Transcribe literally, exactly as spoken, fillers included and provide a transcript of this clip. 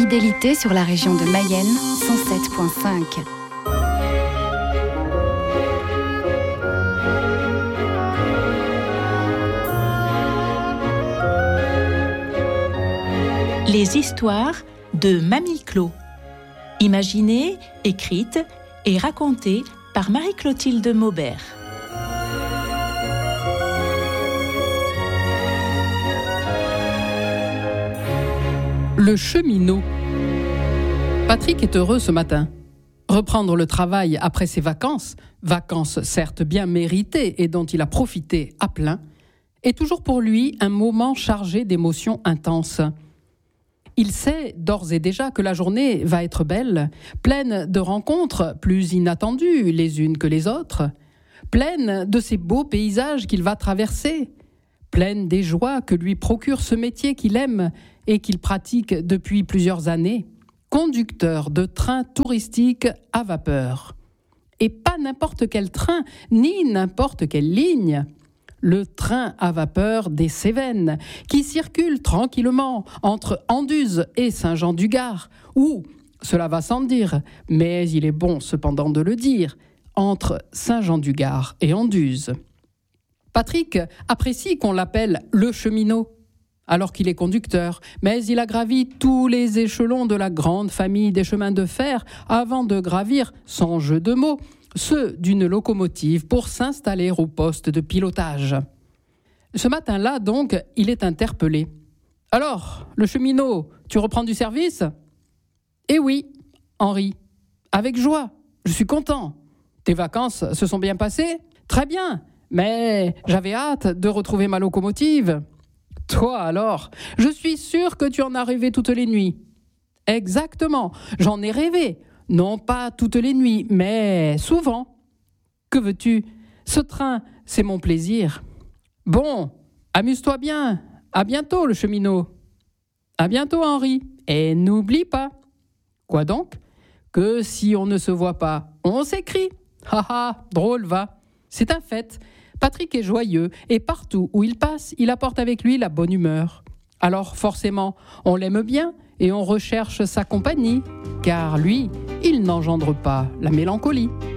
Fidélité sur la région de Mayenne, cent sept virgule cinq. Les histoires de Mamie Clo. Imaginées, écrites et racontées par Marie-Clotilde Maubert. Le cheminot. Patrick est heureux ce matin. Reprendre le travail après ses vacances, vacances certes bien méritées et dont il a profité à plein, est toujours pour lui un moment chargé d'émotions intenses. Il sait d'ores et déjà que la journée va être belle, pleine de rencontres plus inattendues les unes que les autres, pleine de ces beaux paysages qu'il va traverser, pleine des joies que lui procure ce métier qu'il aime et qu'il pratique depuis plusieurs années, conducteur de train touristique à vapeur. Et pas n'importe quel train, ni n'importe quelle ligne. Le train à vapeur des Cévennes, qui circule tranquillement entre Anduze et Saint-Jean-du-Gard, ou, cela va sans dire, mais il est bon cependant de le dire, entre Saint-Jean-du-Gard et Anduze. Patrick apprécie qu'on l'appelle le cheminot, alors qu'il est conducteur, mais il a gravi tous les échelons de la grande famille des chemins de fer avant de gravir, sans jeu de mots, ceux d'une locomotive pour s'installer au poste de pilotage. Ce matin-là, donc, il est interpellé. « Alors, le cheminot, tu reprends du service ?»« Eh oui, Henri, avec joie, je suis content. Tes vacances se sont bien passées ? Très bien, mais j'avais hâte de retrouver ma locomotive. » « Toi alors, je suis sûr que tu en as rêvé toutes les nuits. »« Exactement, j'en ai rêvé. Non pas toutes les nuits, mais souvent. »« Que veux-tu ? Ce train, c'est mon plaisir. »« Bon, amuse-toi bien. À bientôt, le cheminot. »« À bientôt, Henri. Et n'oublie pas. »« Quoi donc ? Que si on ne se voit pas, on s'écrit. »« Ha ha, drôle va. C'est un fait. » Patrick est joyeux et partout où il passe, il apporte avec lui la bonne humeur. Alors forcément, on l'aime bien et on recherche sa compagnie, car lui, il n'engendre pas la mélancolie.